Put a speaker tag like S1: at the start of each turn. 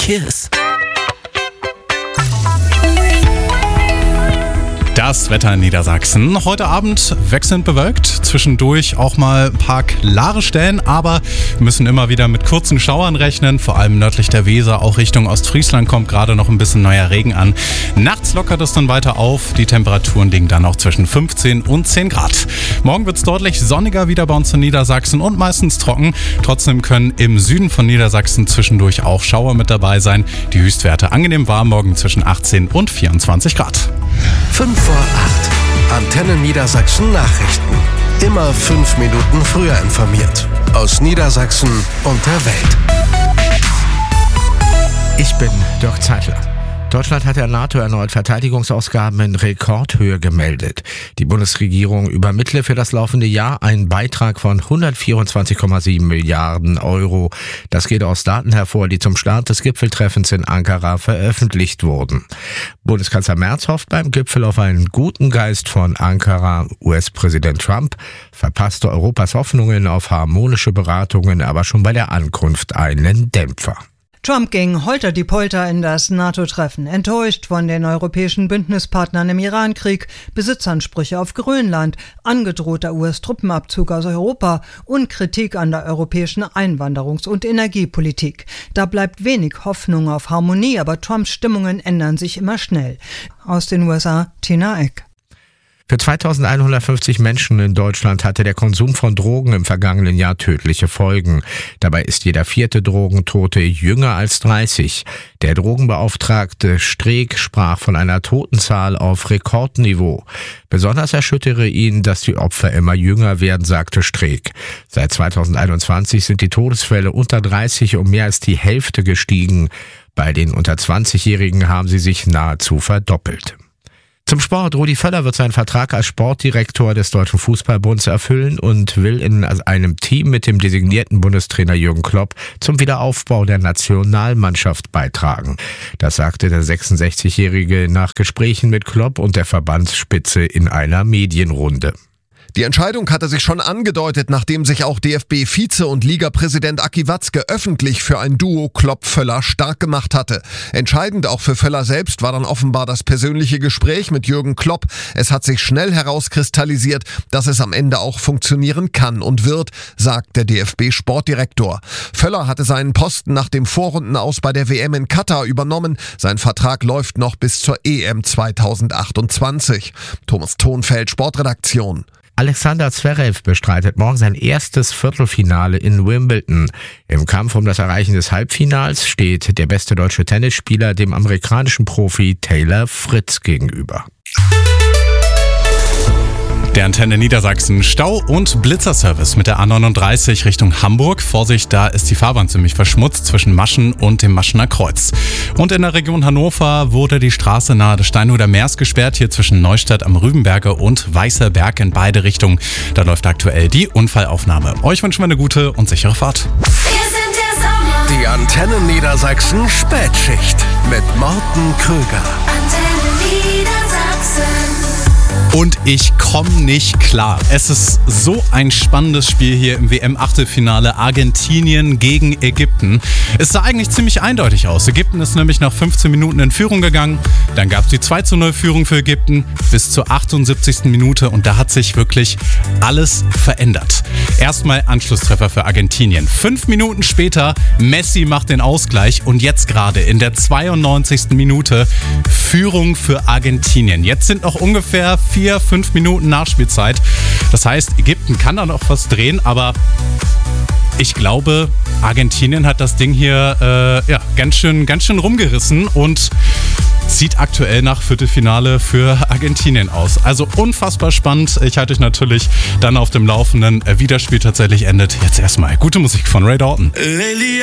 S1: Verkehrs.
S2: Das Wetter in Niedersachsen. Heute Abend wechselnd bewölkt, zwischendurch auch mal ein paar klare Stellen, aber wir müssen immer wieder mit kurzen Schauern rechnen, vor allem nördlich der Weser, auch Richtung Ostfriesland kommt gerade noch ein bisschen neuer Regen an. Nachts lockert es dann weiter auf, die Temperaturen liegen dann auch zwischen 15 und 10 Grad. Morgen wird es deutlich sonniger wieder bei uns in Niedersachsen und meistens trocken. Trotzdem können im Süden von Niedersachsen zwischendurch auch Schauer mit dabei sein. Die Höchstwerte angenehm warm, morgen zwischen 18 und 24 Grad.
S1: 5 vor 8. Antenne Niedersachsen Nachrichten. Immer 5 Minuten früher informiert. Aus Niedersachsen und der Welt.
S3: Ich bin Dirk Zeitler. Deutschland hat der NATO erneut Verteidigungsausgaben in Rekordhöhe gemeldet. Die Bundesregierung übermittle für das laufende Jahr einen Beitrag von 124,7 Milliarden Euro. Das geht aus Daten hervor, die zum Start des Gipfeltreffens in Ankara veröffentlicht wurden. Bundeskanzler Merz hofft beim Gipfel auf einen guten Geist von Ankara. US-Präsident Trump verpasste Europas Hoffnungen auf harmonische Beratungen, aber schon bei der Ankunft einen Dämpfer.
S4: Trump ging holter-die-Polter in das NATO-Treffen, enttäuscht von den europäischen Bündnispartnern im Irankrieg, Besitzansprüche auf Grönland, angedrohter US-Truppenabzug aus Europa und Kritik an der europäischen Einwanderungs- und Energiepolitik. Da bleibt wenig Hoffnung auf Harmonie, aber Trumps Stimmungen ändern sich immer schnell. Aus den USA, Tina Eck.
S3: Für 2150 Menschen in Deutschland hatte der Konsum von Drogen im vergangenen Jahr tödliche Folgen. Dabei ist jeder 4. Drogentote jünger als 30. Der Drogenbeauftragte Streeck sprach von einer Totenzahl auf Rekordniveau. Besonders erschüttere ihn, dass die Opfer immer jünger werden, sagte Streeck. Seit 2021 sind die Todesfälle unter 30 um mehr als die Hälfte gestiegen. Bei den unter 20-Jährigen haben sie sich nahezu verdoppelt. Zum Sport. Rudi Völler wird seinen Vertrag als Sportdirektor des Deutschen Fußballbunds erfüllen und will in einem Team mit dem designierten Bundestrainer Jürgen Klopp zum Wiederaufbau der Nationalmannschaft beitragen. Das sagte der 66-Jährige nach Gesprächen mit Klopp und der Verbandsspitze in einer Medienrunde.
S5: Die Entscheidung hatte sich schon angedeutet, nachdem sich auch DFB-Vize und Ligapräsident Aki Watzke öffentlich für ein Duo Klopp-Völler stark gemacht hatte. Entscheidend auch für Völler selbst war dann offenbar das persönliche Gespräch mit Jürgen Klopp. Es hat sich schnell herauskristallisiert, dass es am Ende auch funktionieren kann und wird, sagt der DFB-Sportdirektor. Völler hatte seinen Posten nach dem Vorrundenaus bei der WM in Katar übernommen. Sein Vertrag läuft noch bis zur EM 2028. Thomas Thonfeld, Sportredaktion.
S3: Alexander Zverev bestreitet morgen sein erstes Viertelfinale in Wimbledon. Im Kampf um das Erreichen des Halbfinals steht der beste deutsche Tennisspieler dem amerikanischen Profi Taylor Fritz gegenüber.
S2: Der Antenne Niedersachsen Stau- und Blitzerservice mit der A39 Richtung Hamburg. Vorsicht, da ist die Fahrbahn ziemlich verschmutzt zwischen Maschen und dem Maschener Kreuz. Und in der Region Hannover wurde die Straße nahe des Steinhuder Meers gesperrt, hier zwischen Neustadt am Rübenberge und Weißer Berg in beide Richtungen. Da läuft aktuell die Unfallaufnahme. Euch wünschen wir eine gute und sichere Fahrt.
S1: Die Antenne Niedersachsen Spätschicht mit Morten Krüger.
S2: Und ich komme nicht klar. Es ist so ein spannendes Spiel hier im WM-Achtelfinale Argentinien gegen Ägypten. Es sah eigentlich ziemlich eindeutig aus. Ägypten ist nämlich nach 15 Minuten in Führung gegangen. Dann gab es die 2:0 Führung für Ägypten bis zur 78. Minute und da hat sich wirklich alles verändert. Erstmal Anschlusstreffer für Argentinien. 5 Minuten später, Messi macht den Ausgleich und jetzt gerade in der 92. Minute Führung für Argentinien. Jetzt sind noch ungefähr 4-5 Minuten Nachspielzeit. Das heißt, Ägypten kann da noch was drehen, aber ich glaube, Argentinien hat das Ding hier ganz schön rumgerissen und sieht aktuell nach Viertelfinale für Argentinien aus. Also unfassbar spannend. Ich halte euch natürlich dann auf dem Laufenden, wie das Spiel tatsächlich endet. Jetzt erstmal gute Musik von Ray Dalton.